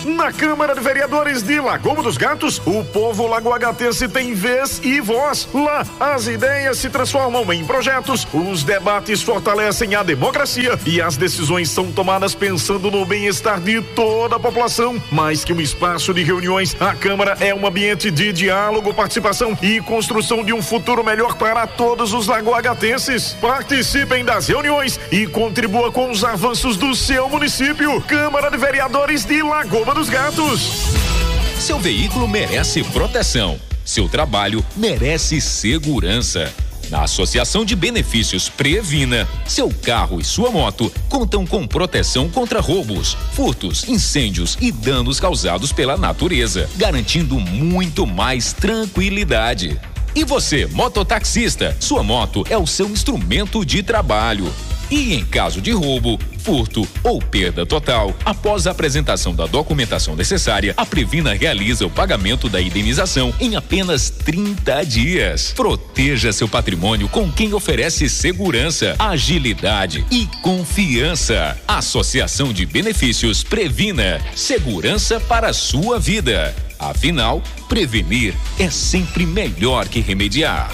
Na Câmara de Vereadores de Lagoa dos Gatos, o povo lagoacatense tem vez e voz. Lá, as ideias se transformam em projetos, os debates fortalecem a democracia e as decisões são tomadas pensando no bem-estar de toda a população. Mais que um espaço de reuniões, a Câmara é um ambiente de diálogo, participação e construção de um futuro melhor para todos os lagoacatenses. Participem das reuniões e contribua com os avanços do seu município. Câmara de Vereadores de Lagoa dos Gatos. Seu veículo merece proteção. Seu trabalho merece segurança. Na Associação de Benefícios Previna, seu carro e sua moto contam com proteção contra roubos, furtos, incêndios e danos causados pela natureza, garantindo muito mais tranquilidade. E você, mototaxista, sua moto é o seu instrumento de trabalho. E em caso de roubo, furto ou perda total, após a apresentação da documentação necessária, a Previna realiza o pagamento da indenização em apenas 30 dias. Proteja seu patrimônio com quem oferece segurança, agilidade e confiança. Associação de Benefícios Previna. Segurança para a sua vida. Afinal, prevenir é sempre melhor que remediar.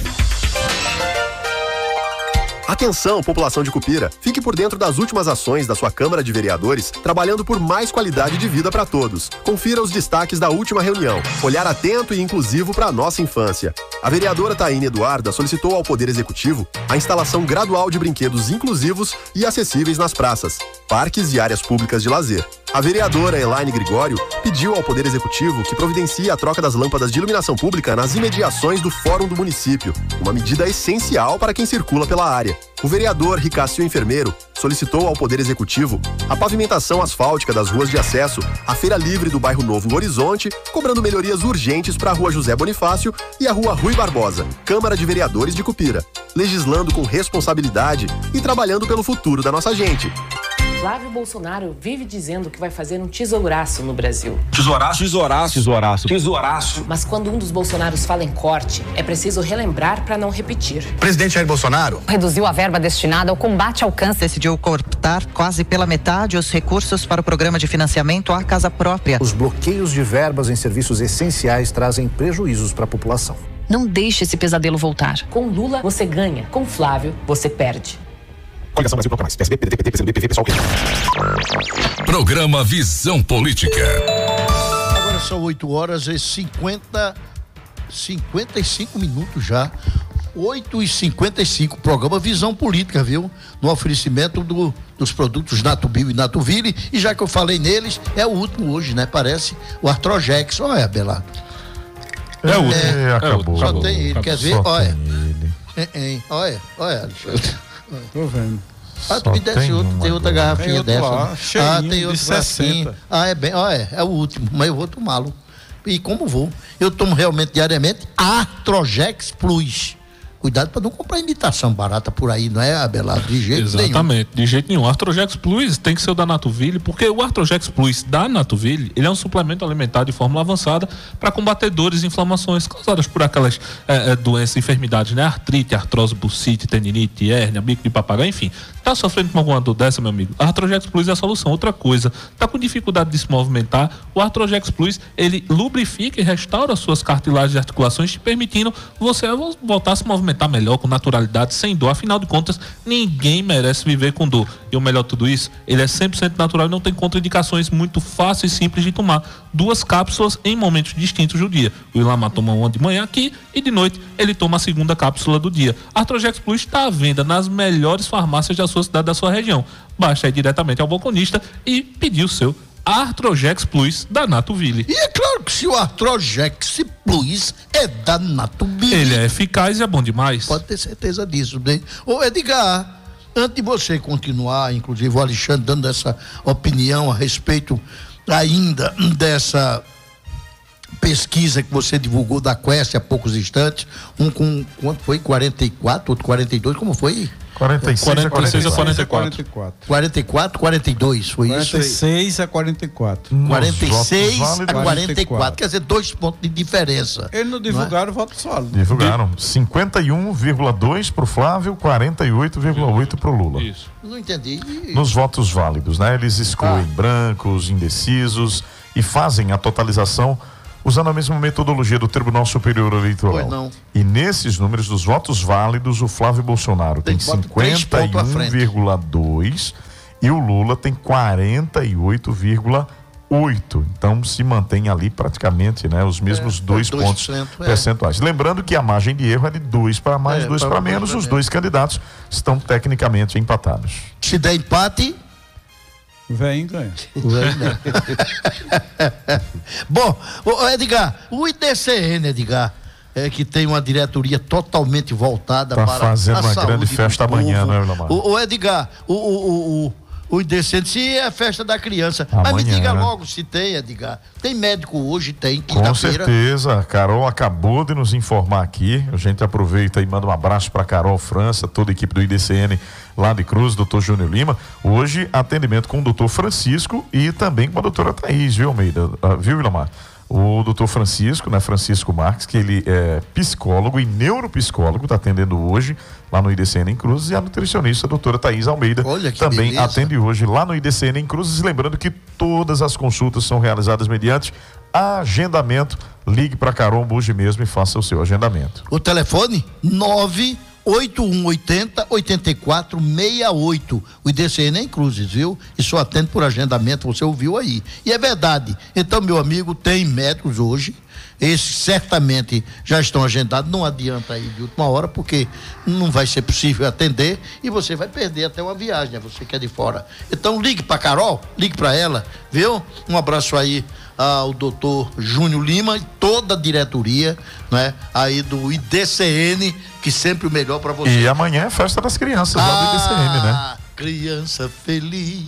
Atenção, população de Cupira, fique por dentro das últimas ações da sua Câmara de Vereadores, trabalhando por mais qualidade de vida para todos. Confira os destaques da última reunião. Olhar atento e inclusivo para a nossa infância. A vereadora Taíne Eduarda solicitou ao Poder Executivo a instalação gradual de brinquedos inclusivos e acessíveis nas praças, parques e áreas públicas de lazer. A vereadora Elaine Gregório pediu ao Poder Executivo que providencie a troca das lâmpadas de iluminação pública nas imediações do Fórum do município, uma medida essencial para quem circula pela área. O vereador Ricácio Enfermeiro solicitou ao Poder Executivo a pavimentação asfáltica das ruas de acesso à Feira Livre do bairro Novo no Horizonte, cobrando melhorias urgentes para a Rua José Bonifácio e a Rua Rui Barbosa. Câmara de Vereadores de Cupira, legislando com responsabilidade e trabalhando pelo futuro da nossa gente. Flávio Bolsonaro vive dizendo que vai fazer um tesouraço no Brasil. Tesouraço? Tesouraço. Tesouraço. Tesouraço. Mas quando um dos Bolsonaros fala em corte, é preciso relembrar para não repetir. O presidente Jair Bolsonaro reduziu a verba destinada ao combate ao câncer. Decidiu cortar quase pela metade os recursos para o programa de financiamento à casa própria. Os bloqueios de verbas em serviços essenciais trazem prejuízos para a população. Não deixe esse pesadelo voltar. Com Lula, você ganha. Com Flávio, você perde. Coligação Brasil Bloco Mais. PSB, PDT, PT, PCdoB, PV, PSOL. Programa Visão Política. Agora são 8h55 minutos já. 8h55, programa Visão Política, viu? No oferecimento dos produtos Natubio e Natuville. E já que eu falei neles, é o último hoje, né? Parece o Artrojex. Olha, Abelardo. É o último. Acabou. Só tem ele, quer ver? Olha. Olha, Alexandre. Tô vendo. Tu me desse outro, tem outra garrafinha dessa. Lá, tem outra garrafinha. É bem, é o último, mas eu vou tomá-lo. E como vou? Eu tomo realmente diariamente Artrojex Plus. Cuidado para não comprar imitação barata por aí, não é, Abelardo? De jeito nenhum. Exatamente, de jeito nenhum. Artrojex Plus tem que ser o da Natuville, porque o Artrojex Plus da Natuville, ele é um suplemento alimentar de fórmula avançada para combater dores e inflamações causadas por aquelas doenças, enfermidades, né? Artrite, artrose, bursite, tendinite, hérnia, bico de papagaio, enfim. Tá sofrendo com alguma dor dessa, meu amigo? A Artrojex Plus é a solução. Outra coisa, tá com dificuldade de se movimentar, o Artrojex Plus, ele lubrifica e restaura suas cartilagens e articulações, te permitindo você voltar a se movimentar melhor, com naturalidade, sem dor. Afinal de contas, ninguém merece viver com dor. E o melhor de tudo isso, ele é 100% natural e não tem contraindicações, muito fácil e simples de tomar. 2 cápsulas em momentos distintos do dia. O Ilamar toma uma de manhã aqui e de noite ele toma a segunda cápsula do dia. Artrojex Plus está à venda nas melhores farmácias da sua cidade, da sua região. Basta ir diretamente ao balconista e pedir o seu Artrojex Plus da Natuville. E é claro que se o Artrojex Plus é da Natuville, ele é eficaz e é bom demais. Pode ter certeza disso, né? Ô Edgar, antes de você continuar, inclusive o Alexandre dando essa opinião a respeito ainda dessa pesquisa que você divulgou da Quest há poucos instantes, um com, quanto foi? 44, outro 42, como foi? 46 a 44. 44, 42, foi 46 a 44. 46 a 44. Quer dizer, 2 pontos de diferença. Eles não divulgaram o voto sólido. Divulgaram 51,2 pro Flávio, 48,8 pro Lula. Isso. Não entendi. Nos votos válidos, né? Eles excluem brancos, indecisos e fazem a totalização usando a mesma metodologia do Tribunal Superior Eleitoral. Pois não. E nesses números dos votos válidos, o Flávio Bolsonaro tem 51,2 e o Lula tem 48,8. Então se mantém ali praticamente, né, os mesmos 2 pontos percentuais. Lembrando que a margem de erro é de 2 para mais, 2 para menos. Os dois candidatos estão tecnicamente empatados. Se der empate, vem ganha. Bom, Edgar, o IDCN, Edgar, que tem uma diretoria totalmente voltada para fazendo uma grande festa amanhã, não é, Lamar? O Edgar, o IDCN, se é a festa da criança. Amanhã, mas me diga logo se tem, Edgar. Tem médico hoje, tem, com certeza. A Carol acabou de nos informar aqui. A gente aproveita e manda um abraço para Carol França, toda a equipe do IDCN lá de Cruz, doutor Júnior Lima. Hoje, atendimento com o doutor Francisco e também com a doutora Thaís, viu, Almeida? Viu, Ilamar? O doutor Francisco, né, Francisco Marques, que ele é psicólogo e neuropsicólogo, está atendendo hoje lá no IDCN em Cruzes, e a nutricionista a doutora Thaís Almeida também beleza. Atende hoje lá no IDCN em Cruzes, lembrando que todas as consultas são realizadas mediante agendamento. Ligue para Carol hoje mesmo e faça o seu agendamento. O telefone 98180-8468. O IDCN é em Cruzes, viu? E só atende por agendamento, você ouviu aí. E é verdade. Então, meu amigo, tem médicos hoje. Esses certamente já estão agendados. Não adianta ir de última hora, porque não vai ser possível atender e você vai perder até uma viagem, né? Você que é de fora. Então, ligue para Carol, ligue para ela, viu? Um abraço aí ao doutor Júnior Lima e toda a diretoria, né, aí do IDCN, que sempre o melhor para você. E amanhã é festa das crianças lá do IDCN, né? Criança feliz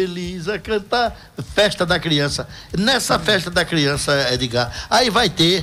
a cantar, festa da criança. Nessa festa da criança, Edgar, aí vai ter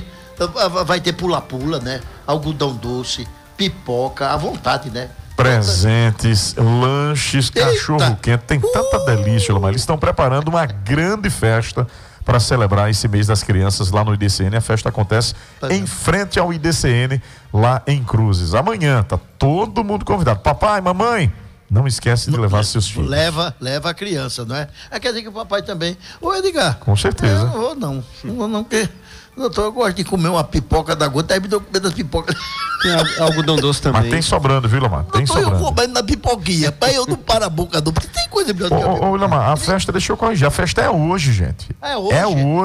pula-pula, né? Algodão doce, pipoca, à vontade, né? Presentes, lanches, cachorro quente, tem tanta delícia, Lomar. Eles estão preparando uma grande festa para celebrar esse mês das crianças lá no IDCN. A festa acontece em frente ao IDCN lá em Cruzes. Amanhã tá todo mundo convidado. Papai, mamãe, não esquece de levar seus filhos. Leva a criança, não é? Quer dizer que o papai também. Ô, Edgar. Com certeza. Eu não vou, não. Não, porque, doutor, eu gosto de comer uma pipoca da gota, aí me deu comer das pipocas. Tem algodão doce também. Mas tem sobrando, viu, Lomar? Tem sobrando. Eu vou comendo na pipoquinha, pai, eu não paro a boca, não, porque tem coisa melhor do que a pipoca. Ô, Lomar, a festa, deixa eu corrigir, a festa é hoje, gente. É hoje?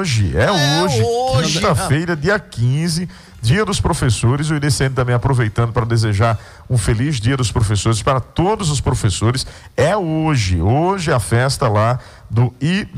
É hoje. Quinta-feira, dia 15, Dia dos Professores. O IDCN também aproveitando para desejar um feliz Dia dos Professores para todos os professores. É hoje a festa lá do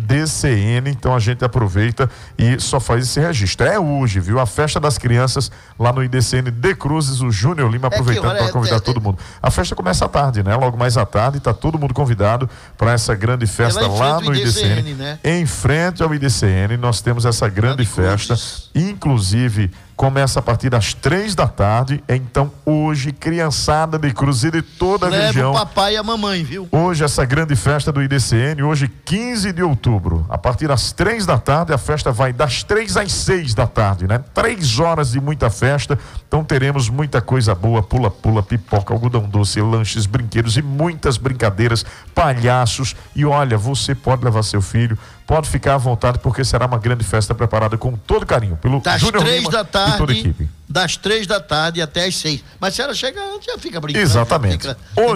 IDCN, então a gente aproveita e só faz esse registro. É hoje, viu? A festa das crianças lá no IDCN de Cruzes, o Júnior Lima aproveitando para convidar todo mundo. A festa começa à tarde, né? Logo mais à tarde, tá todo mundo convidado para essa grande festa lá no IDCN, né? Em frente ao IDCN, nós temos essa grande festa, inclusive começa a partir das 3 da tarde, então hoje, criançada de Cruzes de toda a região. Leva o papai e a mamãe, viu? Hoje essa grande festa do IDCN, hoje 15 de outubro, a partir das 3 da tarde, a festa vai das 3 às 6 da tarde, né? 3 horas de muita festa, então teremos muita coisa boa, pula-pula, pipoca, algodão doce, lanches, brinquedos e muitas brincadeiras, palhaços, e olha, você pode levar seu filho, pode ficar à vontade, porque será uma grande festa preparada com todo carinho pelo Júnior Lima e toda a equipe. Das 3 da tarde até as 6. Mas se ela chega antes, já fica brincando. Exatamente.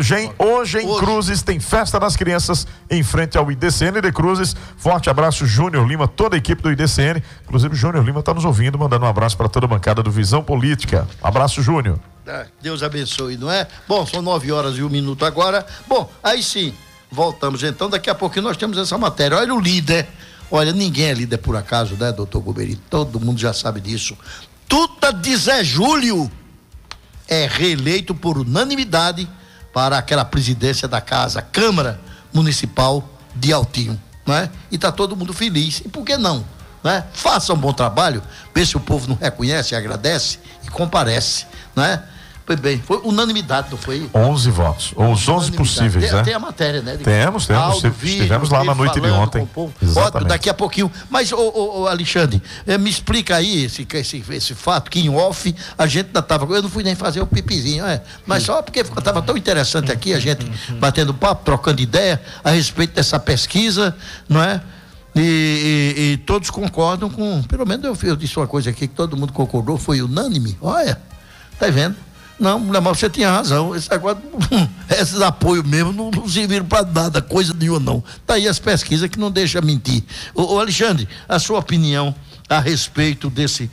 Hoje em Cruzes tem festa das crianças em frente ao IDCN de Cruzes. Forte abraço, Júnior Lima, toda a equipe do IDCN. Inclusive, o Júnior Lima está nos ouvindo, mandando um abraço para toda a bancada do Visão Política. Abraço, Júnior. Deus abençoe, não é? Bom, são 9 horas e 1 minuto agora. Bom, aí sim, voltamos então. Daqui a pouquinho nós temos essa matéria. Olha o líder. Olha, ninguém é líder por acaso, né, doutor Goberi? Todo mundo já sabe disso. Tuta de Zé Júlio é reeleito por unanimidade para aquela presidência da Câmara Municipal de Altinho, né? E tá todo mundo feliz. E por que não? Né? Faça um bom trabalho, vê se o povo não reconhece, agradece e comparece, né? Foi bem, foi unanimidade, não foi? 11 votos, ou os 11 possíveis, né? Tem a matéria, né? Temos. Estivemos lá na noite de ontem. Ótimo, daqui a pouquinho. Mas, Alexandre, me explica aí esse fato, que em off a gente ainda estava. Eu não fui nem fazer o pipizinho, mas só porque estava tão interessante aqui, a gente batendo papo, trocando ideia a respeito dessa pesquisa, não é? E todos concordam com. Pelo menos eu disse uma coisa aqui que todo mundo concordou, foi unânime. Olha, tá vendo? Não, mas você tinha razão. Esses apoios mesmo não serviram para nada, coisa nenhuma, não. Tá aí as pesquisas que não deixam mentir. Ô Alexandre, a sua opinião a respeito desse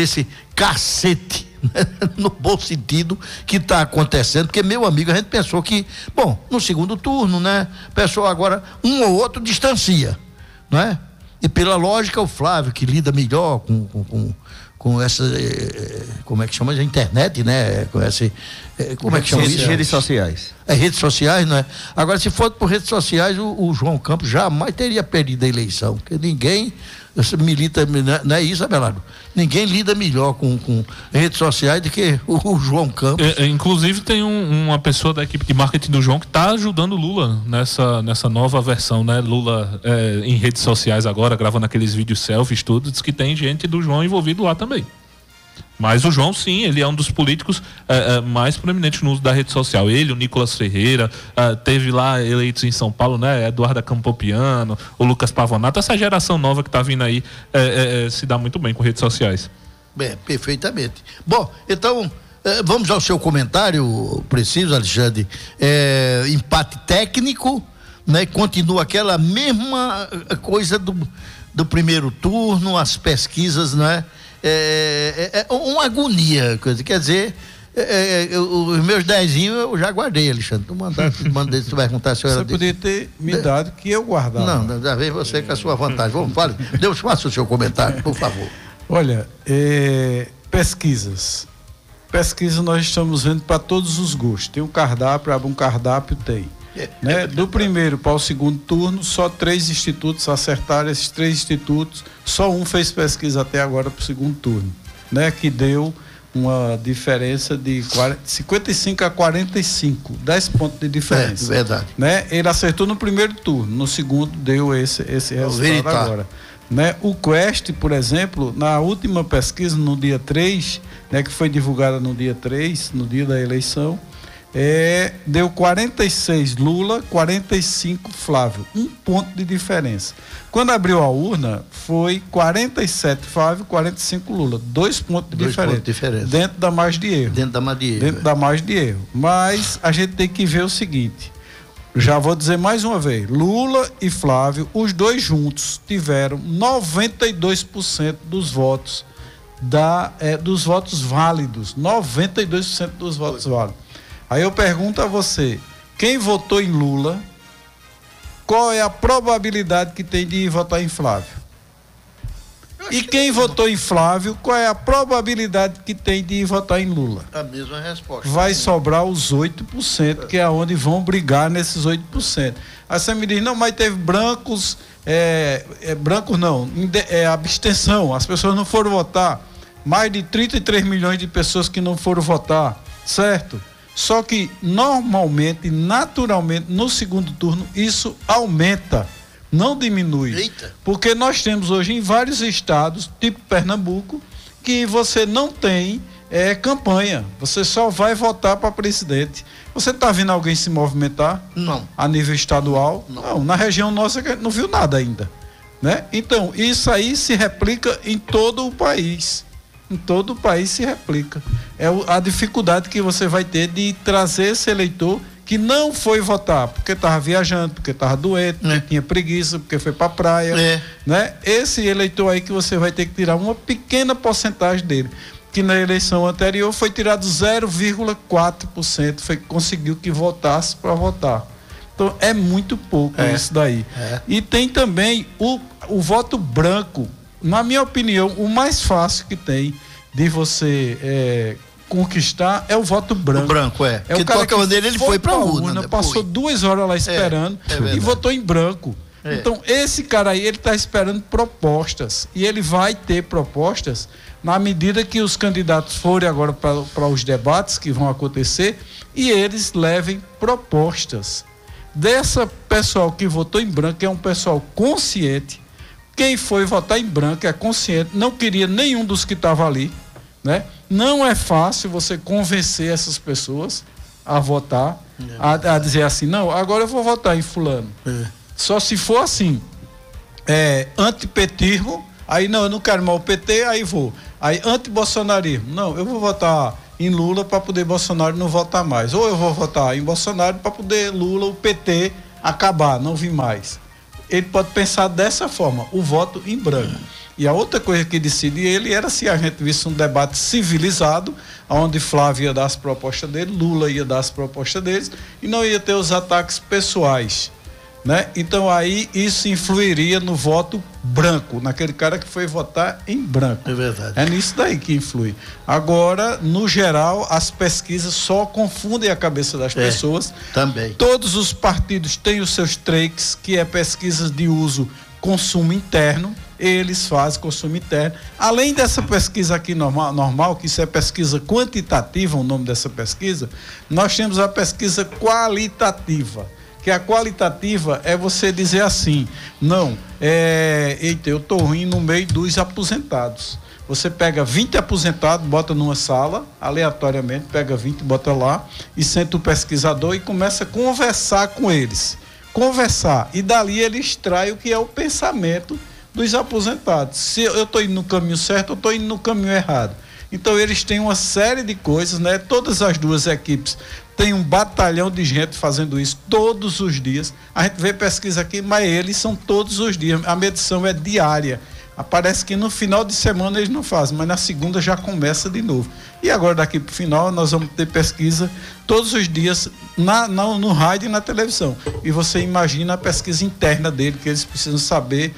cacete, né? No bom sentido, que está acontecendo, porque, meu amigo, a gente pensou que, bom, no segundo turno, né? Pessoal, agora um ou outro distancia, não é? E pela lógica, o Flávio, que lida melhor com essa, como é que chama? A internet, né? Com esse, como é que chama isso? Redes sociais. Redes sociais, não é? Agora, se for por redes sociais, o João Campos jamais teria perdido a eleição, porque ninguém milita, não é isso, Abelardo? Ninguém lida melhor com redes sociais do que o João Campos. Inclusive tem uma pessoa da equipe de marketing do João que está ajudando o Lula nessa nova versão, né? Lula em redes sociais agora, gravando aqueles vídeos selfies, tudo, diz que tem gente do João envolvido lá também. Mas o João, sim, ele é um dos políticos mais proeminentes no uso da rede social. Ele, o Nicolas Ferreira, teve lá eleitos em São Paulo, né? Eduardo Campopiano, o Lucas Pavonato. Essa geração nova que está vindo aí se dá muito bem com redes sociais. Perfeitamente. Bom, então, vamos ao seu comentário preciso, Alexandre. Empate técnico, né? Continua aquela mesma coisa do primeiro turno, as pesquisas, né? Uma agonia, coisa. Quer dizer, os meus 10 eu já guardei, Alexandre. Mandei se perguntar se eu era. Você podia ter me dado que eu guardava. Não, já vem você com a sua vantagem. Vamos, fale. Deus, faça o seu comentário, por favor. Olha, pesquisas. Pesquisa nós estamos vendo para todos os gostos. Tem um cardápio, abre um cardápio, tem. Né? Do primeiro para o segundo turno, só 3 institutos acertaram. Esses 3 institutos, só um fez pesquisa até agora para o segundo turno, né? Que deu uma diferença de 55 a 45, 10 pontos de diferença. Verdade. Né? Ele acertou no primeiro turno, no segundo deu esse resultado agora. Né? O Quest, por exemplo, na última pesquisa, no dia 3, né, que foi divulgada no dia 3, no dia da eleição, deu 46 Lula, 45 Flávio, 1 ponto de diferença. Quando abriu a urna, foi 47 Flávio, 45 Lula, 2 pontos de diferença. Dentro da margem de erro. Dentro da margem de erro. Mas a gente tem que ver o seguinte, já vou dizer mais uma vez, Lula e Flávio, os dois juntos tiveram 92% dos votos dos votos válidos, 92% dos votos válidos. Aí eu pergunto a você, quem votou em Lula, qual é a probabilidade que tem de ir votar em Flávio? E quem votou em Flávio, qual é a probabilidade que tem de ir votar em Lula? A mesma resposta. Vai sobrar os 8%, que é onde vão brigar nesses 8%. Aí você me diz, não, mas teve brancos, brancos não, abstenção, as pessoas não foram votar. Mais de 33 milhões de pessoas que não foram votar, certo? Só que normalmente, naturalmente, no segundo turno, isso aumenta, não diminui. Eita. Porque nós temos hoje em vários estados, tipo Pernambuco, que você não tem campanha. Você só vai votar para presidente. Você está vendo alguém se movimentar? Não. A nível estadual? Não. Na região nossa que a gente não viu nada ainda, né? Então, isso aí se replica em todo o país. Em todo o país se replica. É a dificuldade que você vai ter de trazer esse eleitor que não foi votar porque estava viajando, porque estava doente, porque tinha preguiça, porque foi para a praia, né? Esse eleitor aí que você vai ter que tirar uma pequena porcentagem dele, que na eleição anterior foi tirado 0,4%, foi que conseguiu que votasse para votar. Então é muito pouco isso daí. E tem também o voto branco. Na minha opinião, o mais fácil que tem de você conquistar é o voto branco. O branco, Porque de qualquer maneira ele foi pra urna. Passou 2 horas lá esperando e votou em branco. Então, esse cara aí, ele está esperando propostas. E ele vai ter propostas na medida que os candidatos forem agora para os debates que vão acontecer e eles levem propostas. Dessa pessoal que votou em branco, é um pessoal consciente. Quem foi votar em branco é consciente, não queria nenhum dos que estavam ali, né? Não é fácil você convencer essas pessoas a votar, a dizer assim, não, agora eu vou votar em fulano. Só se for assim, antipetismo, aí não, eu não quero mais o PT, aí vou. Aí anti-bolsonarismo, não, eu vou votar em Lula para poder Bolsonaro não votar mais. Ou eu vou votar em Bolsonaro para poder Lula, o PT, acabar, não vir mais. Ele pode pensar dessa forma, o voto em branco. E a outra coisa que decidia ele era se a gente visse um debate civilizado, onde Flávio ia dar as propostas dele, Lula ia dar as propostas deles, e não ia ter os ataques pessoais, né? Então aí isso influiria no voto branco, naquele cara que foi votar em branco. É verdade. É nisso daí que influi. Agora, no geral, as pesquisas só confundem a cabeça das pessoas. Também. Todos os partidos têm os seus tricks, que é pesquisas de uso consumo interno. Eles fazem consumo interno. Além dessa pesquisa aqui normal, que isso é pesquisa quantitativa, o nome dessa pesquisa, nós temos a pesquisa qualitativa. Que a qualitativa é você dizer assim, não, eu estou ruim no meio dos aposentados. Você pega 20 aposentados, bota numa sala, aleatoriamente, pega 20, bota lá, e senta o pesquisador e começa a conversar com eles. Conversar, e dali ele extrai o que é o pensamento dos aposentados. Se eu estou indo no caminho certo, eu estou indo no caminho errado. Então eles têm uma série de coisas, né? Todas as duas equipes têm um batalhão de gente fazendo isso todos os dias. A gente vê pesquisa aqui, mas eles são todos os dias. A medição é diária. Parece que no final de semana eles não fazem, mas na segunda já começa de novo. E agora daqui para o final nós vamos ter pesquisa todos os dias no rádio e na televisão. E você imagina a pesquisa interna dele, que eles precisam saber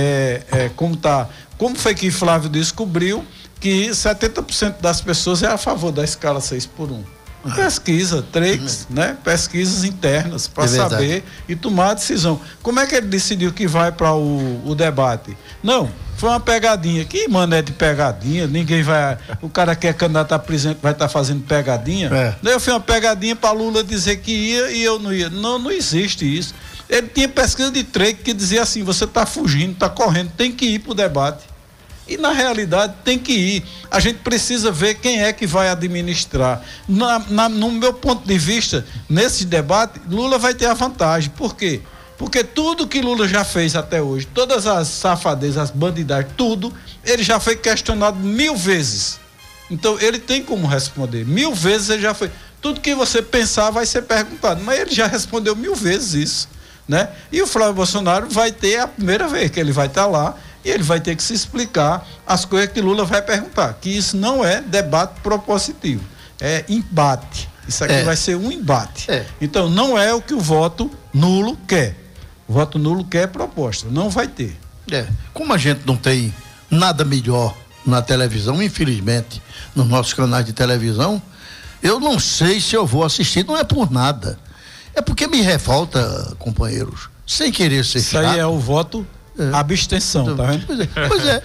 como está. Como foi que Flávio descobriu que 70% das pessoas é a favor da escala 6x1. Pesquisa, tricks, né? Pesquisas internas para saber e tomar a decisão. Como é que ele decidiu que vai para o debate? Não, foi uma pegadinha. Que mané de pegadinha? Ninguém vai. O cara que é candidato a presidente vai estar fazendo pegadinha? Daí eu fiz uma pegadinha para Lula dizer que ia e eu não ia. Não existe isso. Ele tinha pesquisa de trick que dizia assim: você está fugindo, está correndo, tem que ir para o debate. E na realidade tem que ir. A gente precisa ver quem é que vai administrar. No meu ponto de vista, nesse debate, Lula vai ter a vantagem. Por quê? Porque tudo que Lula já fez até hoje, todas as safadezas, as bandidagens, tudo, ele já foi questionado 1000 vezes. Então ele tem como responder. 1000 vezes ele já foi. Tudo que você pensar vai ser perguntado. Mas ele já respondeu 1000 vezes isso, né? E o Flávio Bolsonaro vai ter a primeira vez que ele vai estar lá. E ele vai ter que se explicar as coisas que Lula vai perguntar, que isso não é debate propositivo, é embate. Isso aqui vai ser um embate. Então não é o que o voto nulo quer. O voto nulo quer proposta, não vai ter. Como a gente não tem nada melhor na televisão, infelizmente, nos nossos canais de televisão, eu não sei se eu vou assistir, não é por nada. É porque me revolta, companheiros, sem querer ser chato. Isso aí é o voto abstenção, tá vendo? Pois é.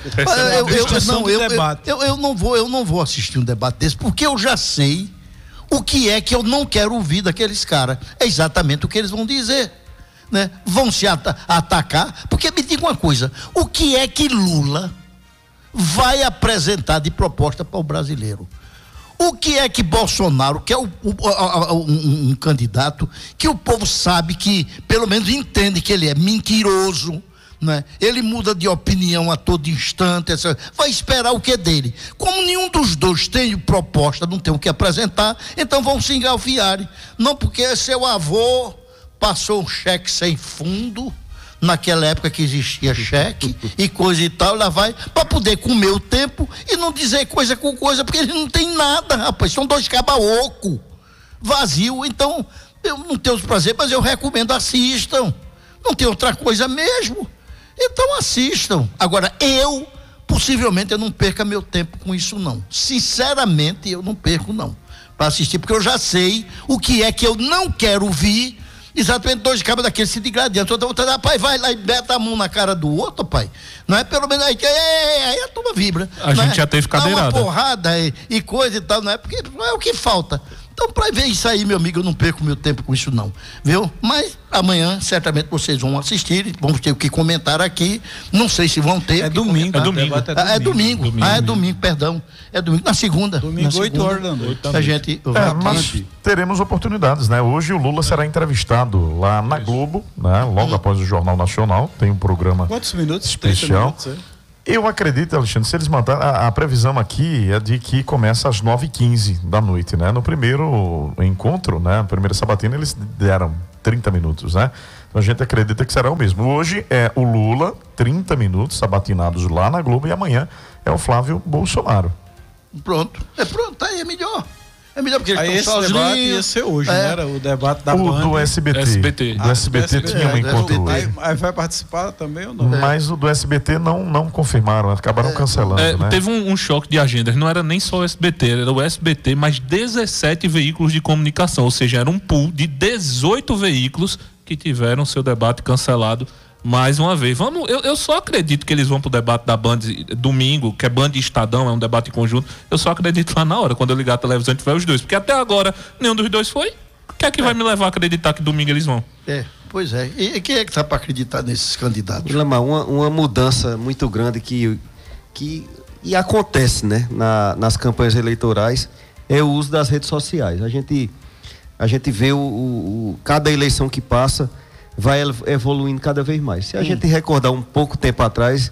Eu não vou assistir um debate desse, porque eu já sei o que é que eu não quero ouvir daqueles caras. É exatamente o que eles vão dizer, né? Vão se atacar, porque me diga uma coisa, o que é que Lula vai apresentar de proposta para o brasileiro? O que é que Bolsonaro, que é um candidato que o povo sabe que, pelo menos entende que ele é mentiroso, né? Ele muda de opinião a todo instante, vai esperar o que dele? Como nenhum dos dois tem proposta, não tem o que apresentar, então vão se engalfiarem. Não, porque seu avô passou um cheque sem fundo, naquela época que existia cheque e coisa e tal, lá vai, para poder comer o tempo e não dizer coisa com coisa, porque ele não tem nada, rapaz, são dois caba-oco, vazio. Então, eu não tenho os prazeres, mas eu recomendo, assistam, não tem outra coisa mesmo. Então assistam. Agora, possivelmente eu não perca meu tempo com isso não. Sinceramente, eu não perco não, para assistir, porque eu já sei o que é que eu não quero ouvir Exatamente, dois de cabo daquele se degradiando. Rapaz, vai lá e beta a mão na cara do outro, pai. Não é pelo menos aí a turma vibra. A gente já teve cadeirada. Dá uma porrada e coisa e tal, não é? Porque não é o que falta. Então, pra ver isso aí, meu amigo, eu não perco meu tempo com isso, não. Viu? Mas amanhã, certamente, vocês vão assistir, vamos ter o que comentar aqui. Não sei se vão ter. É domingo. É domingo. É domingo, perdão. É domingo, na segunda. Domingo, 8 horas da noite. A gente mas teremos oportunidades, né? Hoje o Lula será entrevistado lá na Globo, né? Logo após o Jornal Nacional. Tem um programa Quantos minutos? especial. 30 minutos, Eu acredito, Alexandre, se eles mandarem, a previsão aqui é de que começa às 9h15 da noite, né? No primeiro encontro, né? A primeira sabatina, eles deram 30 minutos, né? Então a gente acredita que será o mesmo. Hoje é o Lula, 30 minutos sabatinados lá na Globo, e amanhã é o Flávio Bolsonaro. Pronto, tá aí, é melhor. É melhor porque aí eles estão esse sozinhos. debate ia ser hoje, né? Era o debate da Band. Do SBT. Do SBT tinha um encontro hoje. Aí vai participar também ou não? Mas o do SBT não confirmaram, acabaram cancelando, né? Teve um choque de agendas, não era nem só o SBT, era o SBT mais 17 veículos de comunicação, ou seja, era um pool de 18 veículos que tiveram seu debate cancelado mais uma vez. Eu só acredito que eles vão pro debate da Band domingo, que é Band e Estadão, é um debate em conjunto. Eu só acredito lá na hora, quando eu ligar a televisão e tiver os dois. Porque até agora, nenhum dos dois foi. O que é que vai me levar a acreditar que domingo eles vão? Pois é. E quem é que tá para acreditar nesses candidatos? Ilamar, uma mudança muito grande que acontece, né, nas campanhas eleitorais é o uso das redes sociais. A gente vê cada eleição que passa vai evoluindo cada vez mais. Se a gente recordar um pouco tempo atrás,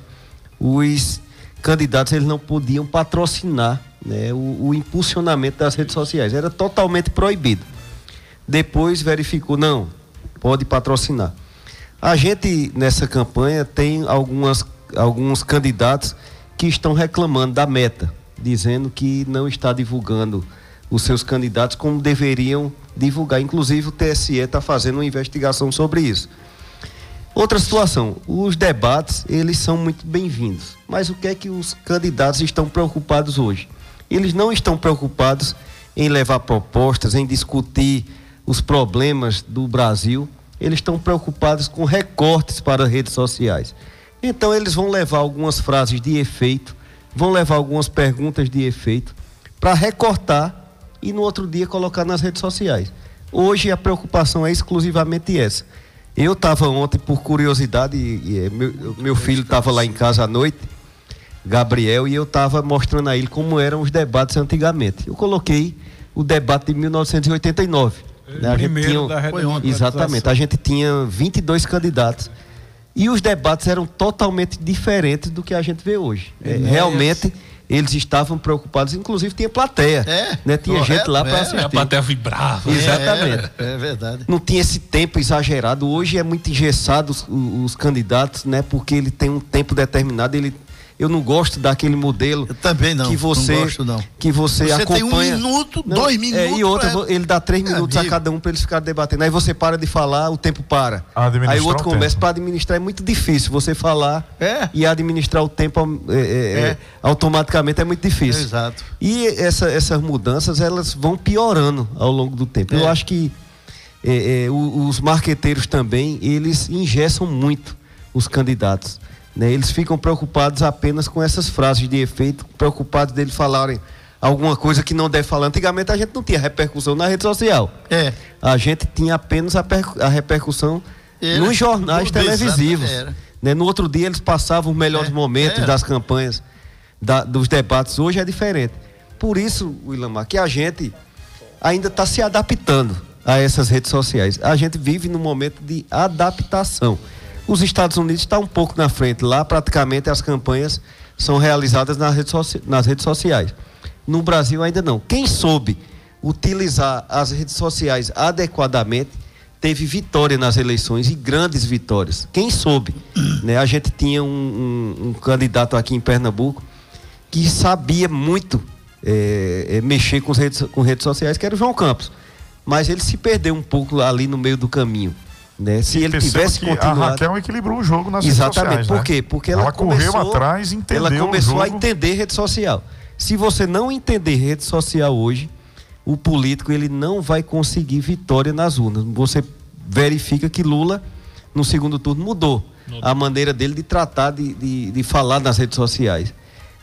os candidatos eles não podiam patrocinar, né, o impulsionamento das redes sociais. Era totalmente proibido. Depois verificou, não, pode patrocinar. A gente, nessa campanha, tem alguns candidatos que estão reclamando da Meta, dizendo que não está divulgando os seus candidatos como deveriam divulgar. Inclusive o TSE está fazendo uma investigação sobre isso. Outra situação, os debates, eles são muito bem-vindos. Mas o que é que os candidatos estão preocupados hoje? Eles não estão preocupados em levar propostas, em discutir os problemas do Brasil. Eles estão preocupados com recortes para as redes sociais. Então eles vão levar algumas frases de efeito, vão levar algumas perguntas de efeito para recortar e no outro dia colocar nas redes sociais. Hoje a preocupação é exclusivamente essa. Eu estava ontem, por curiosidade, meu filho estava lá em casa à noite, Gabriel, e eu estava mostrando a ele como eram os debates antigamente. Eu coloquei o debate de 1989. Né? Exatamente, a gente tinha 22 candidatos e os debates eram totalmente diferentes do que a gente vê hoje. Realmente eles estavam preocupados, inclusive tinha plateia, né? Tinha gente lá para assistir. A plateia vibrava. Exatamente. É verdade. Não tinha esse tempo exagerado. Hoje é muito engessado os candidatos, né? Porque ele tem um tempo determinado. Eu não gosto daquele modelo. Eu também não. Que você, não gosto, não. Que você acompanha. Tem 1 minuto, 2 minutos. E outra, ele dá 3 minutos a cada um para eles ficarem debatendo. Aí você para de falar, o tempo para. Aí o outro começa para administrar. É muito difícil você falar e administrar o tempo automaticamente. É muito difícil. Exato. E essas mudanças, elas vão piorando ao longo do tempo. Eu acho que os marqueteiros também, eles engessam muito os candidatos. Né? Eles ficam preocupados apenas com essas frases de efeito, preocupados deles falarem alguma coisa que não deve falar. Antigamente a gente não tinha repercussão na rede social. A gente tinha apenas a repercussão nos jornais televisivos. Né? No outro dia eles passavam os melhores momentos das campanhas, dos debates. Hoje é diferente. Por isso, Ilamar, que a gente ainda está se adaptando a essas redes sociais. A gente vive num momento de adaptação. Os Estados Unidos estão um pouco na frente. Lá, praticamente, as campanhas são realizadas nas redes sociais. No Brasil, ainda não. Quem soube utilizar as redes sociais adequadamente, teve vitória nas eleições, e grandes vitórias. Quem soube? Né? A gente tinha um candidato aqui em Pernambuco que sabia muito mexer com redes sociais, que era o João Campos. Mas ele se perdeu um pouco ali no meio do caminho. Né? Se ele tivesse continuado... A Raquel equilibrou o jogo nas redes sociais. Exatamente. Por quê? Porque ela correu atrás, entendeu ela começou o jogo. A entender rede social. Se você não entender rede social hoje, o político ele não vai conseguir vitória nas urnas. Você verifica que Lula, no segundo turno, mudou a maneira dele de tratar, de falar nas redes sociais.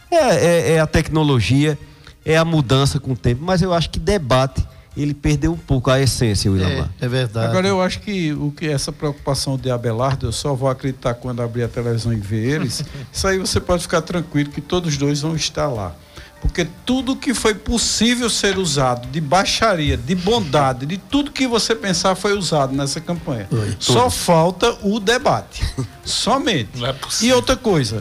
É a tecnologia, é a mudança com o tempo, mas eu acho que debate, ele perdeu um pouco a essência, William. É verdade. Agora, eu acho que essa preocupação de Abelardo, eu só vou acreditar quando abrir a televisão e ver eles. Isso aí você pode ficar tranquilo que todos os dois vão estar lá. Porque tudo que foi possível ser usado, de baixaria, de bondade, de tudo que você pensar foi usado nessa campanha. Só falta o debate. Somente. Não é possível. E outra coisa,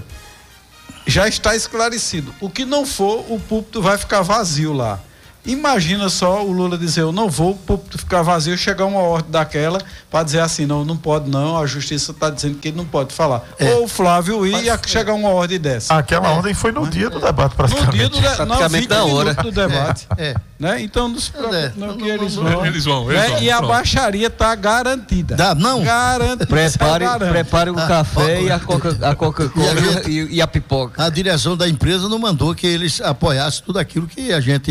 já está esclarecido. O que não for, o púlpito vai ficar vazio lá. Imagina só o Lula dizer, eu não vou, o púlpito ficar vazio, chegar uma ordem daquela para dizer assim, não pode não, a justiça está dizendo que ele não pode falar. Ou o Flávio ia chegar uma ordem dessa. Aquela ordem foi no dia do debate, praticamente. No dia do praticamente da hora do debate. Né? Então não se preocupe, não, que eles vão. Eles vão. E a baixaria está garantida. Não? Garantida. Prepare o café e a Coca-Cola e a pipoca. A direção da empresa não mandou que eles apoiassem tudo aquilo que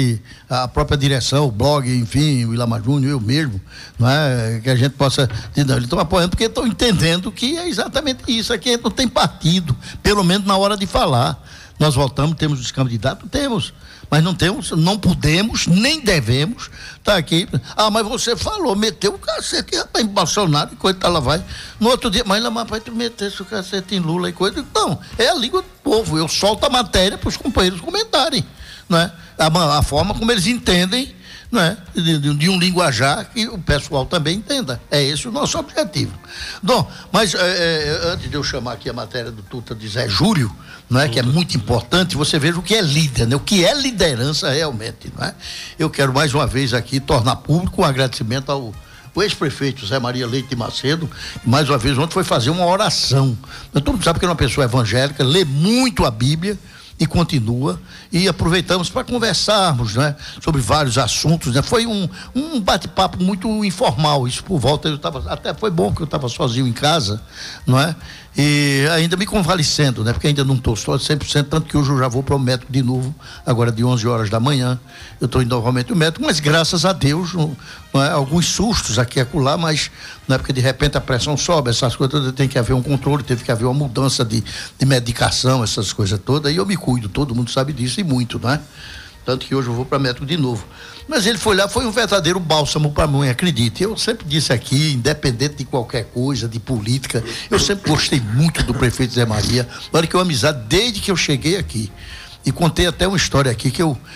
a própria direção, o blog, enfim, o Ilamar Júnior, eu mesmo, não é? Que a gente possa. Não, eles estão apoiando porque estão entendendo que é exatamente isso. Aqui a gente não tem partido, pelo menos na hora de falar. Nós votamos, temos os candidatos? Temos. Mas não podemos, nem devemos estar aqui. Mas você falou, meteu o cacete, rapaz, em Bolsonaro e coisa, lá vai. No outro dia, mas vai tu meter esse cacete em Lula e coisa. Não, é a língua do povo. Eu solto a matéria para os companheiros comentarem, não é? A forma como eles entendem, não é? De um linguajar que o pessoal também entenda. É esse o nosso objetivo. Bom, mas antes de eu chamar aqui a matéria do Tuta de Zé Júlio, não é? Que é muito importante, você veja o que é líder, né? O que é liderança realmente, não é? Eu quero mais uma vez aqui tornar público um agradecimento ao ex-prefeito Zé Maria Leite de Macedo, mais uma vez ontem foi fazer uma oração. Todo mundo sabe que é uma pessoa evangélica, lê muito a Bíblia e continua, e aproveitamos para conversarmos, né, sobre vários assuntos, né? Foi um bate-papo muito informal, isso por volta, até foi bom que eu estava sozinho em casa, não é? E ainda me convalescendo, né? Porque ainda não estou só 100%, tanto que hoje eu já vou para o médico de novo, agora de 11 horas da manhã, eu estou indo novamente ao médico, mas graças a Deus, não é? Alguns sustos aqui e acolá, mas não é porque de repente a pressão sobe, essas coisas, tem que haver um controle, teve que haver uma mudança de medicação, essas coisas todas, e eu me cuido, todo mundo sabe disso e muito, não é? Tanto que hoje eu vou para médico de novo. Mas ele foi lá, foi um verdadeiro bálsamo para a mãe, acredite. Eu sempre disse aqui, independente de qualquer coisa, de política, eu sempre gostei muito do prefeito Zé Maria. Olha que eu amizade desde que eu cheguei aqui. E contei até uma história aqui que eu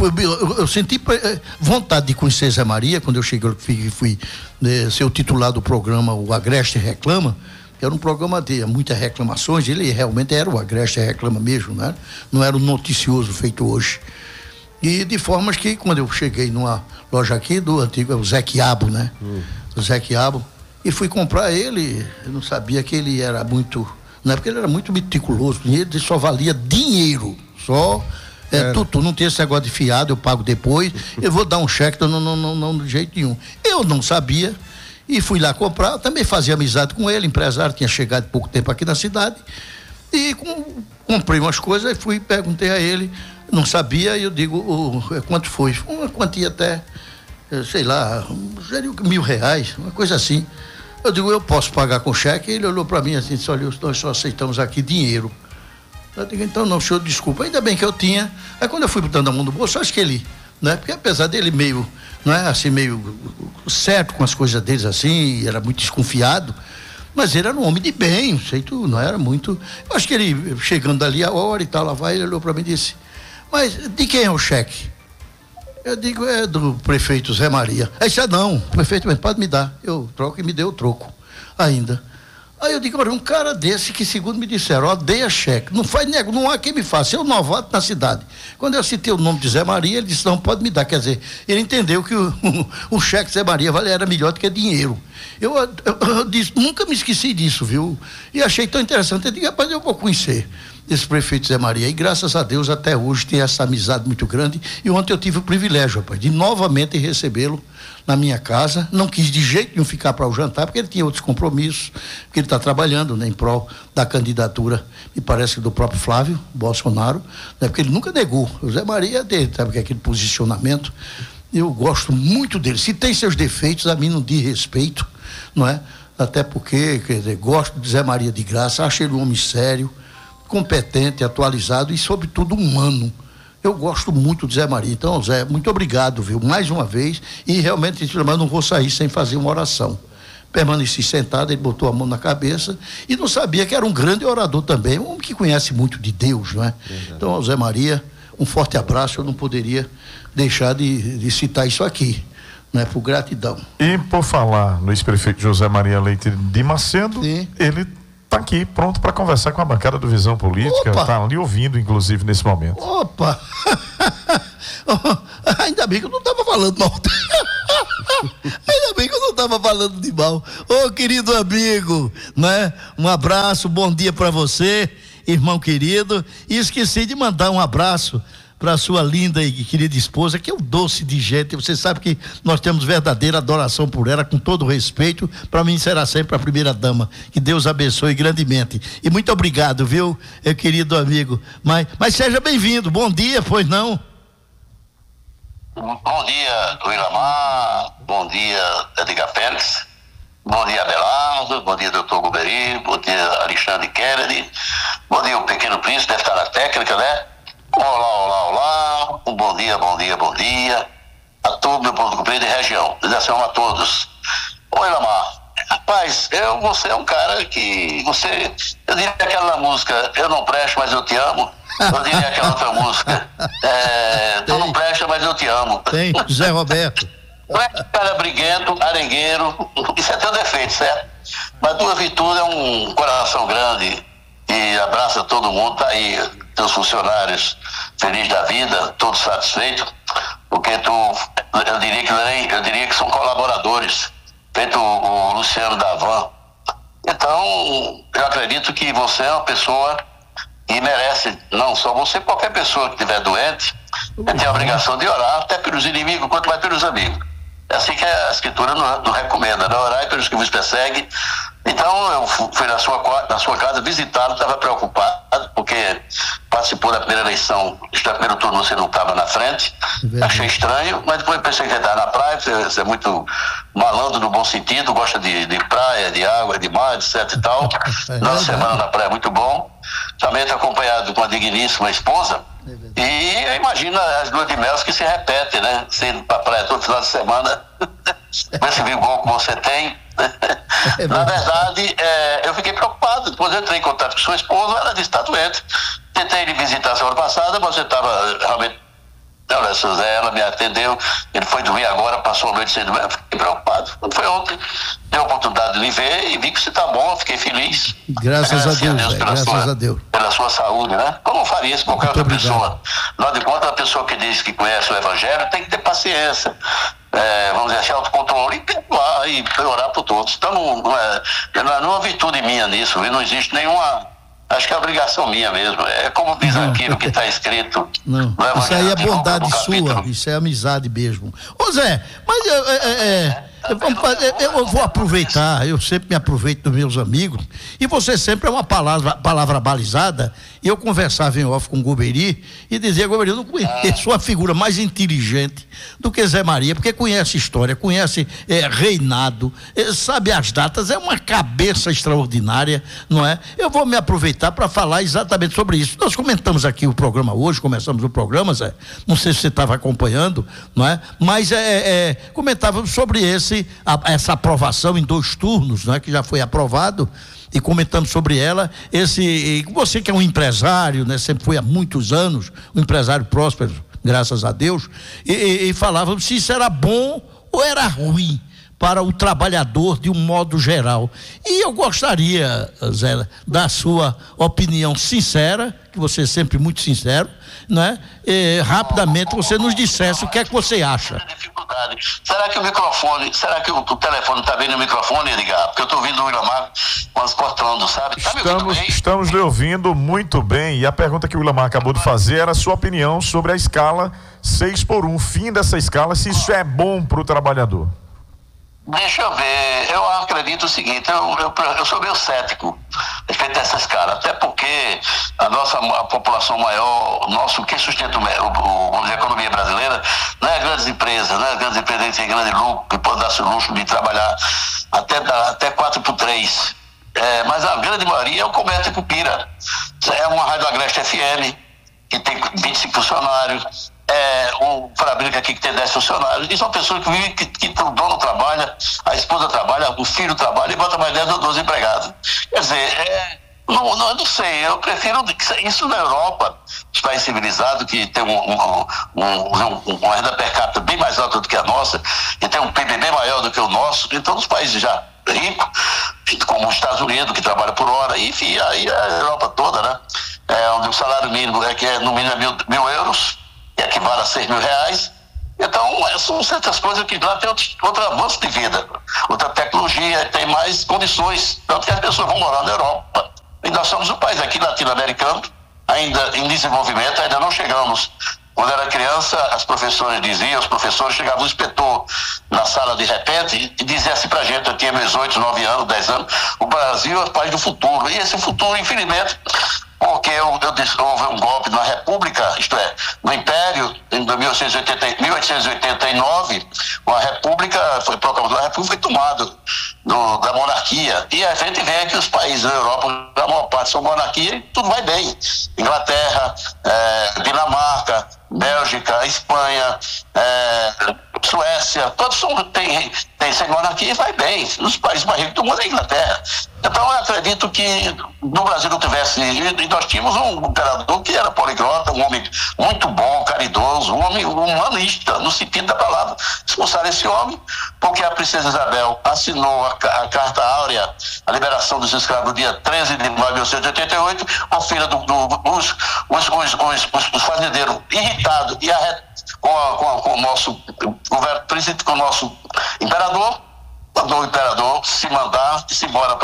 senti vontade de conhecer Zé Maria quando eu cheguei, fui ser o titular do programa O Agreste Reclama, que era um programa de muitas reclamações. Ele realmente era o Agreste Reclama mesmo, né? Não era o noticioso feito hoje. E de formas que, quando eu cheguei numa loja aqui do antigo, o Zé Quiabo, né? O Zé Quiabo, e fui comprar ele, eu não sabia que ele era muito, na época ele era muito meticuloso, ele só valia dinheiro, só, tu não tem esse negócio de fiado, eu pago depois, eu vou dar um cheque, não de jeito nenhum. Eu não sabia, e fui lá comprar, também fazia amizade com ele, empresário, tinha chegado há pouco tempo aqui na cidade, e comprei umas coisas, e fui, perguntei a ele, não sabia, e eu digo, quanto foi? Uma quantia até, sei lá, R$1.000, uma coisa assim. Eu digo, eu posso pagar com cheque? Ele olhou para mim assim e disse, olha, nós só aceitamos aqui dinheiro. Eu digo, então não, senhor, desculpa, ainda bem que eu tinha. Aí quando eu fui botando a mão no bolso, acho que ele, né? Porque apesar dele meio, não é assim, meio certo com as coisas deles assim, era muito desconfiado, mas ele era um homem de bem, não era muito. Eu acho que ele, chegando ali a hora e tal, lá vai, ele olhou para mim e disse, mas de quem é o cheque? Eu digo, é do prefeito Zé Maria. Aí disse, não, prefeito, mas pode me dar. Eu troco, e me deu o troco ainda. Aí eu digo, olha, um cara desse que, segundo me disseram, odeia cheque, não há quem me faça, eu novato na cidade. Quando eu citei o nome de Zé Maria, ele disse, não, pode me dar, quer dizer, ele entendeu que o cheque Zé Maria era melhor do que dinheiro. Eu disse, nunca me esqueci disso, viu? E achei tão interessante, eu digo, rapaz, eu vou conhecer esse prefeito Zé Maria, e graças a Deus até hoje tem essa amizade muito grande, e ontem eu tive o privilégio, rapaz, de novamente recebê-lo na minha casa. Não quis de jeito nenhum ficar para o jantar, porque ele tinha outros compromissos, porque ele está trabalhando, né, em prol da candidatura, me parece que do próprio Flávio Bolsonaro, né, porque ele nunca negou. O Zé Maria tem, sabe, aquele posicionamento, eu gosto muito dele. Se tem seus defeitos, a mim não diz respeito, não é? Até porque, quer dizer, gosto de Zé Maria de Graça, acho ele um homem sério, competente, atualizado e, sobretudo, humano. Eu gosto muito de Zé Maria. Então, Zé, muito obrigado, viu? Mais uma vez. E realmente, eu não vou sair sem fazer uma oração. Permaneci sentado, ele botou a mão na cabeça e não sabia que era um grande orador também, um homem que conhece muito de Deus, não é? Verdade. Então, Zé Maria, um forte abraço. Eu não poderia deixar de citar isso aqui, né? Por gratidão. E por falar no ex-prefeito José Maria Leite de Macedo, sim, ele está aqui pronto para conversar com a bancada do Visão Política, está ali ouvindo, inclusive, nesse momento. Opa! Ainda bem que eu não estava falando mal. Ainda bem que eu não estava falando de mal. Ô, querido amigo, né? Um abraço, bom dia para você, irmão querido. E esqueci de mandar um abraço para sua linda e querida esposa, que é um doce de gente. Você sabe que nós temos verdadeira adoração por ela, com todo respeito. Para mim será sempre a primeira dama. Que Deus abençoe grandemente. E muito obrigado, viu, meu querido amigo. Mas seja bem-vindo. Bom dia, pois não? Bom dia, Ilamar. Bom dia, Edgar Félix. Bom dia, Abelardo. Bom dia, doutor Guberi. Bom dia, Alexandre Kennedy. Bom dia, o Pequeno Príncipe, deve estar na técnica, né? Olá. Um bom dia a todo meu povo do Guberi de região. Saudação a todos. Oi, Ilamar. Rapaz, você é um cara que eu diria aquela música, eu não presto, mas eu te amo. Eu diria aquela outra música, tu não presta, mas eu te amo. Tem, Zé Roberto. Não é cara briguento, arengueiro, isso é teu defeito, certo? Mas tua virtude é um coração grande e abraça todo mundo, tá aí, teus funcionários felizes da vida, todos satisfeitos, porque eu diria que são colaboradores, feito o Luciano Davan. Então, eu acredito que você é uma pessoa que merece, não só você, qualquer pessoa que estiver doente, tem a obrigação de orar, até pelos inimigos, quanto mais pelos amigos. É assim que a Escritura não recomenda, né? Orar pelos que vos perseguem. Então, eu fui na sua casa visitá-lo, estava preocupado, porque participou da primeira eleição, no primeiro turno você não estava na frente, achei estranho, mas depois pensei que você estava na praia, você é muito malandro no bom sentido, gosta de praia, de água, de mar, etc e tal. Nossa semana na praia é muito bom. Também está acompanhado com uma digníssima esposa. E eu imagino as luas de mel que se repetem, né? Você indo pra praia todo final de semana, com esse vigor que você tem. Na verdade, eu fiquei preocupado. Depois eu entrei em contato com sua esposa, ela disse que está doente. Tentei lhe visitar semana passada, mas você estava realmente. Ela me atendeu, ele foi dormir agora, passou a noite sem dormir, eu fiquei preocupado. Quando foi ontem, dei a oportunidade de lhe ver e vi que você está bom, eu fiquei feliz. Graças a Deus, graças a Deus. Pela sua saúde, né? Eu não faria isso com qualquer outra pessoa. Afinal de contas, a pessoa que diz que conhece o Evangelho tem que ter paciência. Vamos dizer assim, autocontrole e perdoar e orar por todos. Então não é uma virtude minha nisso, não existe nenhuma. Acho que é obrigação minha mesmo. É como diz aquilo que está escrito. Não, isso aí é bondade sua, isso é amizade mesmo. Ô Zé, mas eu vou aproveitar, eu sempre me aproveito dos meus amigos, e você sempre é uma palavra balizada. E eu conversava em off com o Guberi e dizia: Guberi, eu não conheço uma figura mais inteligente do que Zé Maria, porque conhece história, conhece reinado, sabe as datas, é uma cabeça extraordinária, não é? Eu vou me aproveitar para falar exatamente sobre isso. Nós comentamos aqui o programa hoje, começamos o programa, Zé, não sei se você estava acompanhando, não é? Mas comentávamos sobre essa aprovação em 2 turnos, não é? Que já foi aprovado, e comentamos sobre ela. Você que é um empresário, né? Sempre foi há muitos anos um empresário próspero, graças a Deus, e falávamos se isso era bom ou era ruim para o trabalhador de um modo geral. E eu gostaria, Zé, da sua opinião sincera, que você é sempre muito sincero, né? Rapidamente você nos dissesse o que é que você acha. Será que o telefone está vendo o microfone, Edgar? Porque eu estou ouvindo o Ilamar quase cortando, sabe? Estamos lhe ouvindo muito bem, e a pergunta que o Ilamar acabou de fazer era a sua opinião sobre a escala 6x1, fim dessa escala, se isso é bom para o trabalhador. Deixa eu ver, eu acredito o seguinte, eu sou meio cético a respeito dessa escala, até porque a população maior, o que sustenta a economia brasileira, não é grandes empresas, né? Grandes empresas têm grande lucro, que podem dar-se o luxo de trabalhar até 4x3. Mas a grande maioria é o comércio Cupira. É uma Rádio Agreste FM, que tem 25 funcionários, um Farabrica aqui que tem 10 funcionários, e são pessoas que vivem, que o dono trabalha, a esposa trabalha, o filho trabalha e bota mais 10 ou 12 empregados. Quer dizer, eu não sei, eu prefiro isso na Europa, os países civilizados, que tem uma renda per capita bem mais alta do que a nossa, e tem um PIB bem maior do que o nosso, então os países já ricos, como os Estados Unidos, que trabalha por hora, enfim, aí a Europa toda, né? Onde o salário mínimo no mínimo é 1.000 euros, que equivale a R$6.000. Então, são certas coisas que lá tem outro avanço de vida, outra tecnologia, tem mais condições, tanto que as pessoas vão morar na Europa. E nós somos um país aqui latino-americano, ainda em desenvolvimento, ainda não chegamos. Quando era criança, os professores chegavam o inspetor na sala de repente e dizia assim pra gente, eu tinha meus 8, 9 anos, 10 anos, o Brasil é o país do futuro. E esse futuro, infelizmente, porque houve um golpe na República, isto é, no Império, em 1889, a República foi proclamada, a República foi tomada da monarquia. E a gente vê que os países da Europa, a maior parte são monarquia e tudo vai bem. Inglaterra, Dinamarca, Bélgica, Espanha, Suécia, todos têm sem monarquia e vai bem. Os países mais ricos do mundo é a Inglaterra. Então eu acredito que no Brasil não tivesse, e nós tínhamos um imperador que era poliglota, um homem muito bom, caridoso, um homem humanista, no sentido da palavra. Expulsaram esse homem porque a princesa Isabel assinou a Carta Áurea, a liberação dos escravos no dia 13 de maio de 1888, a filha os fazendeiros irritados e com o nosso governo, com o nosso imperador, mandou o imperador se mandar e se embora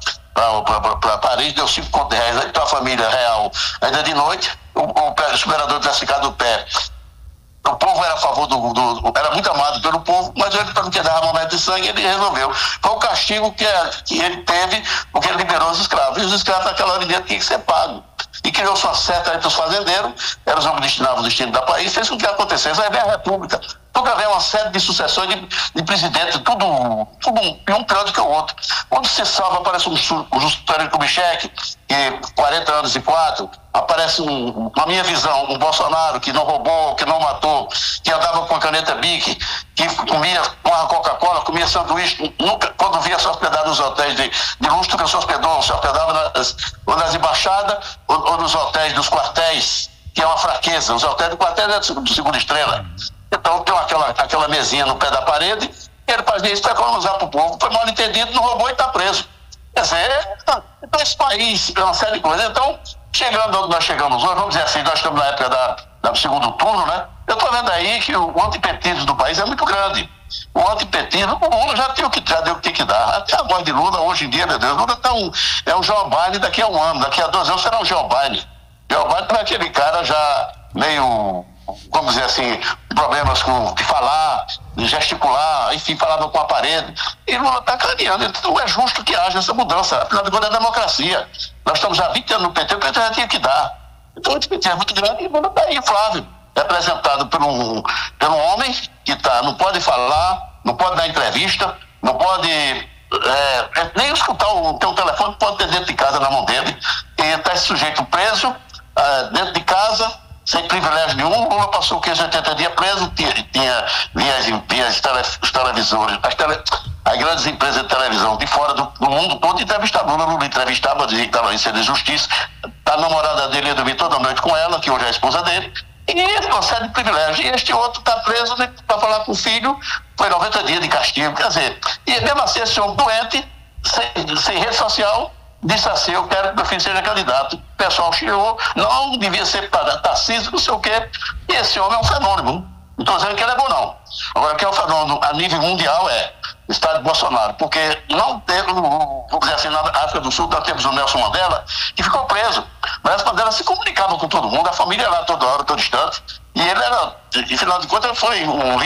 para Paris, deu 5 contos de reais, então a família real ainda de noite, o imperador tivesse ficado do pé. O povo era a favor era muito amado pelo povo, mas ele não queria derramamento de sangue, ele resolveu. Foi o castigo que ele teve, porque ele liberou os escravos. E os escravos naquela hora tinham que ser pagos. E criou sua seta entre os fazendeiros, eram os homens que destinavam o destino do país, fez com que acontecesse. Aí vem a República. Então vem uma série de sucessões de presidentes, tudo um pior do que o outro. Quando se salva, aparece o Juscelino Kubitschek, que 40 anos e 4, aparece na minha visão, um Bolsonaro que não roubou, que não matou, que andava com a caneta Bic, que comia uma Coca-Cola, comia sanduíche, nunca, quando via se hospedar nos hotéis de luxo, que se hospedava ou nas embaixadas ou nos hotéis dos quartéis, que é uma fraqueza. Os hotéis do quartel é do segunda estrela. Então tem aquela mesinha no pé da parede, ele fazia isso para economizar para o povo. Foi mal entendido, não roubou e está preso. Quer dizer, então esse país é uma série de coisas. Então, chegando onde nós chegamos hoje, vamos dizer assim, nós estamos na época do segundo turno, né? Eu estou vendo aí que o antipetismo do país é muito grande. O antipetismo, o Lula já deu o que tem que dar. Até a voz de Lula, hoje em dia, meu Deus, Lula é um Joe Biden daqui a um ano, daqui a 2 anos será um Joe Biden. Joe Biden é aquele cara já meio, vamos dizer assim, problemas de falar, de gesticular, enfim, falava com a parede. E Lula está caminhando. Então é justo que haja essa mudança. Afinal de contas, é democracia. Nós estamos há 20 anos no PT, o PT já tinha que dar. Então o PT é muito grande e Lula está aí, Flávio. Representado por um homem que não pode falar, não pode dar entrevista, não pode nem escutar o teu telefone, pode ter dentro de casa na mão dele. E está esse sujeito preso, dentro de casa, sem privilégio nenhum. Lula passou 580 dias preso, via os televisores, as grandes empresas de televisão de fora do mundo todo entrevistavam. Lula entrevistava, dizia que estava em ser de justiça. A namorada dele ia dormir toda noite com ela, que hoje é a esposa dele. E ele concede privilégio. E este outro está preso para falar com o filho, foi 90 dias de castigo. Quer dizer, e mesmo assim, esse homem doente, sem rede social, disse assim: eu quero que meu filho seja candidato. O pessoal chiou, não devia ser para Tarcísio, não sei o quê. E esse homem é um fenômeno. Não estou dizendo que ele é bom, não. Agora, que é um fenômeno a nível mundial é o estado de Bolsonaro, porque não teve, vamos dizer assim, na África do Sul, nós temos o Nelson Mandela, que ficou preso. O Nelson Mandela se comunicava com todo mundo, a família lá toda hora, todo instante, e ele era, afinal de contas, foi um líder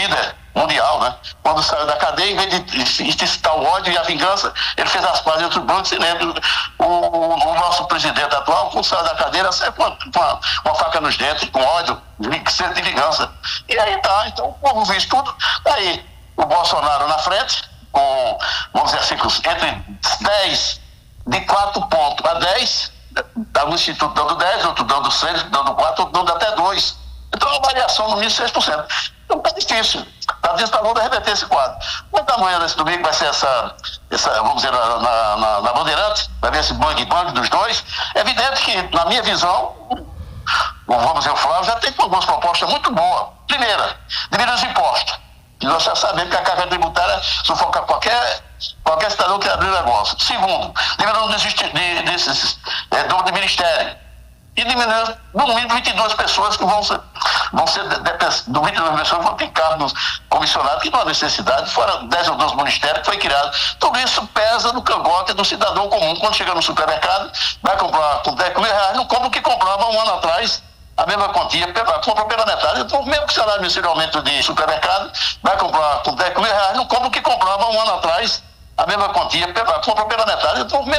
mundial, né? Quando saiu da cadeia, em vez de incitar o ódio e a vingança, ele fez as pazes entre os brancos e negros. O nosso presidente atual, quando saiu da cadeira, saiu com uma faca nos dentes, com ódio, sede de vingança. E aí tá, então o povo viu isso tudo. Aí o Bolsonaro na frente, com, vamos dizer assim, entre 10, de 4 pontos a 10, no Instituto dando 10, outro dando 6, dando 4, outro dando até 2. Então a variação no mínimo 6%. Então tá difícil. Tá difícil para não reverter esse quadro. Mas amanhã, nesse domingo, vai ser essa vamos dizer, na Bandeirante, vai ver esse bang-bang dos dois. É evidente que, na minha visão, vamos dizer, o Flávio já tem algumas propostas muito boas. Primeira, diminuir os impostos. E nós já sabemos que a carga tributária sufoca qualquer cidadão que abrir negócio. Segundo, diminuir desses dono de ministério. E diminuir, no mínimo, 22 pessoas que vão ser do 22 pessoas vão ter cargos comissionados, que não há necessidade, fora 10 ou 12 ministérios que foi criado. Tudo isso pesa no cangote do cidadão comum. Quando chega no supermercado, vai comprar com 10 mil reais, não compra o que comprava um ano atrás. A mesma quantia, compra pela metade. Então, mesmo que o salário mensalmente aumento de supermercado, vai comprar com 10 mil reais, não compra o que comprava um ano atrás. A mesma quantia, compra pela metade. Então, mesmo